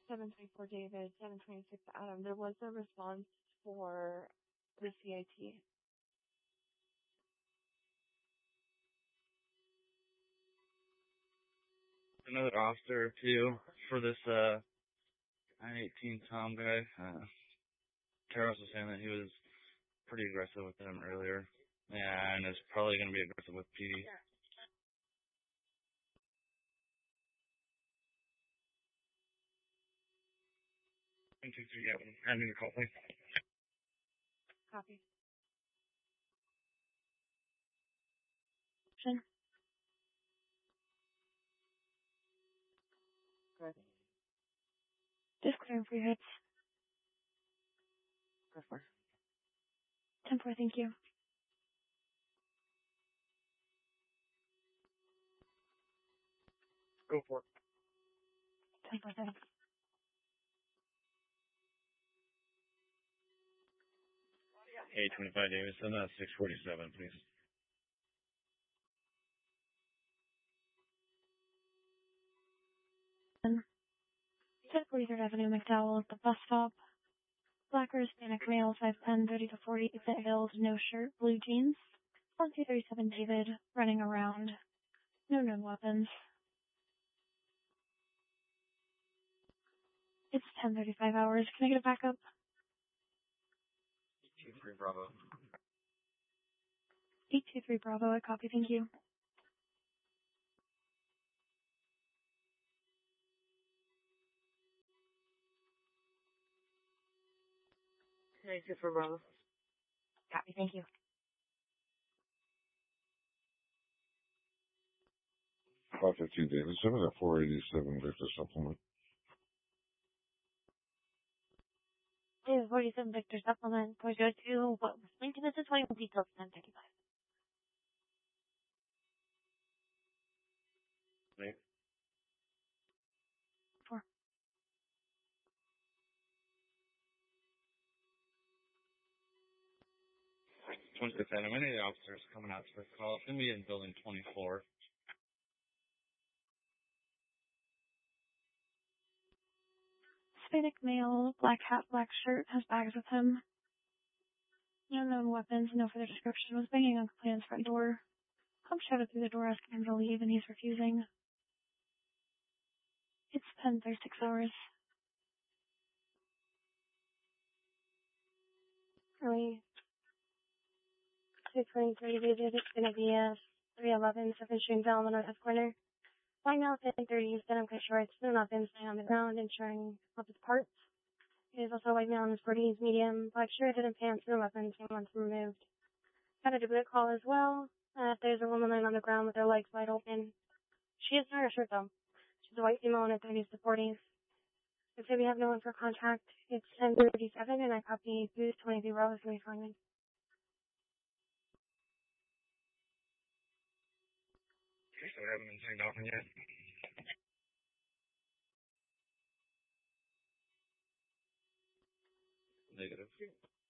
734 David, 726 Adam. There was a response for the CIT. Another officer, too, for this 918 Tom guy. Carlos was saying that he was pretty aggressive with them earlier. Yeah, and is probably going to be aggressive with PD. 123, yeah, I need to call, please. Copy. Good. Just clearing for your hits. Go for it. 10-4, thank you. Go for it. 10-4, 7. Hey, 25 Davidson, 647, please. And 43rd Avenue, McDowell at the bus stop. Blacker Hispanic male, 5'10", 30 to 40, exit hills, no shirt, blue jeans. 1237 David, running around. No known weapons. It's 10:35 hours. Can I get a backup? 823 Bravo. 823 Bravo, I copy, thank you. Thank you for Bravo. Copy, thank you. 515 Davidson at 487 Victor Supplement. 47 Victor Supplement, please go to what was linked to this is why details 1035. Wait. 4. 26 Adam, any of the officers coming out to this call? It's going to be in building 24. Hispanic male, black hat, black shirt, has bags with him. No known weapons, no further description. Was banging on complainant's front door. Pump shouted through the door asking him to leave, and he's refusing. It's 10:36 hours. Early 223 David, it's going to be a 311 7th Street Development Northwest Corner. By now, 10:30, he's been on cut shorts, no nothing, staying on the ground, ensuring up his parts. He is also white male in his 40s, medium, black shirt, and pants, no weapons, no one's removed. Got a duplicate call as well. There's a woman laying on the ground with her legs wide open. She is wearing a shirt though. She's a white female in her 30s to 40s. If we have no one for contact, it's 10:37, and I copy booth 23 Rose and responding. Okay, so I haven't been signed off on yet. Negative.